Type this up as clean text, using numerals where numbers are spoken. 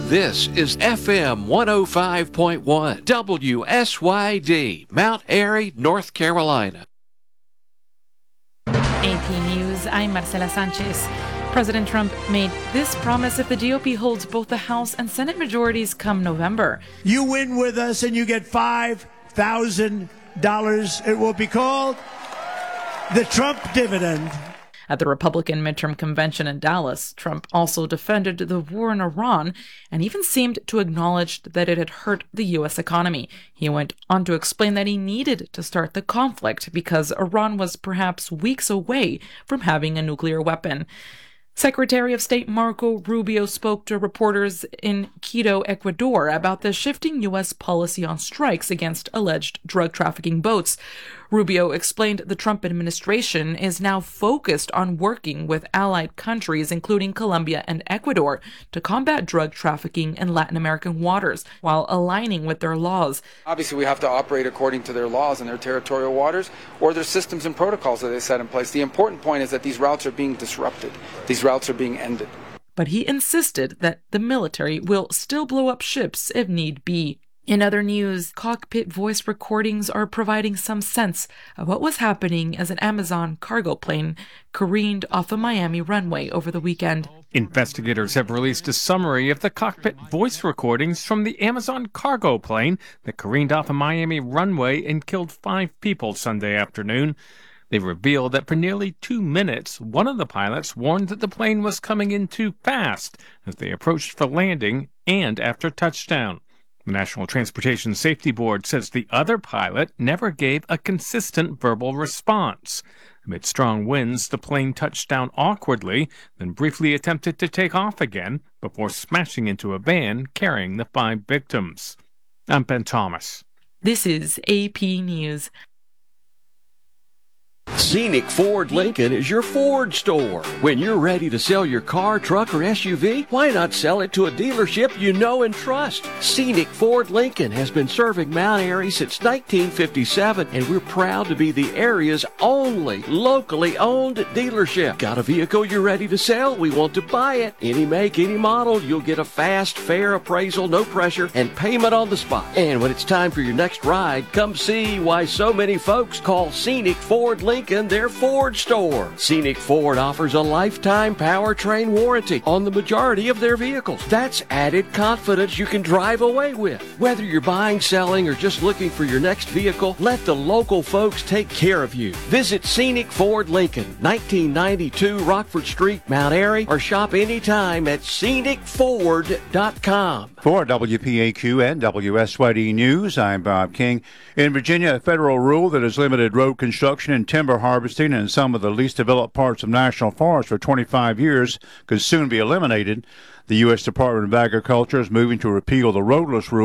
This is FM 105.1 WSYD, Mount Airy, North Carolina. AP News, I'm Marcela Sanchez. President Trump made this promise if the GOP holds both the House and Senate majorities come November. You win with us and you get $5,000. It will be called the Trump dividend. At the Republican midterm convention in Dallas, Trump also defended the war in Iran and even seemed to acknowledge that it had hurt the U.S. economy. He went on to explain that he needed to start the conflict because Iran was perhaps weeks away from having a nuclear weapon. Secretary of State Marco Rubio spoke to reporters in Quito, Ecuador, about the shifting U.S. policy on strikes against alleged drug trafficking boats. Rubio explained the Trump administration is now focused on working with allied countries, including Colombia and Ecuador, to combat drug trafficking in Latin American waters, while aligning with their laws. Obviously, we have to operate according to their laws in their territorial waters or their systems and protocols that they set in place. The important point is that these routes are being disrupted. These routes are being ended. But he insisted that the military will still blow up ships if need be. In other news, cockpit voice recordings are providing some sense of what was happening as an Amazon cargo plane careened off a Miami runway over the weekend. Investigators have released a summary of the cockpit voice recordings from the Amazon cargo plane that careened off a Miami runway and killed 5 people Sunday afternoon. They revealed that for nearly 2 minutes, one of the pilots warned that the plane was coming in too fast as they approached for landing and after touchdown. The National Transportation Safety Board says the other pilot never gave a consistent verbal response. Amid strong winds, the plane touched down awkwardly, then briefly attempted to take off again before smashing into a van carrying the 5 victims. I'm Ben Thomas. This is AP News. Scenic Ford Lincoln is your Ford store. When you're ready to sell your car, truck, or SUV, why not sell it to a dealership you know and trust? Scenic Ford Lincoln has been serving Mount Airy since 1957, and we're proud to be the area's only locally owned dealership. Got a vehicle you're ready to sell? We want to buy it. Any make, any model, you'll get a fast, fair appraisal, no pressure, and payment on the spot. And when it's time for your next ride, come see why so many folks call Scenic Ford Lincoln their Ford store. Scenic Ford offers a lifetime powertrain warranty on the majority of their vehicles. That's added confidence you can drive away with. Whether you're buying, selling, or just looking for your next vehicle, let the local folks take care of you. Visit Scenic Ford Lincoln, 1992 Rockford Street, Mount Airy, or shop anytime at scenicford.com. For WPAQ and WSYD News, I'm Bob King. In Virginia, a federal rule that has limited road construction and timber harvesting in some of the least developed parts of national forests for 25 years could soon be eliminated. The U.S. Department of Agriculture is moving to repeal the roadless rule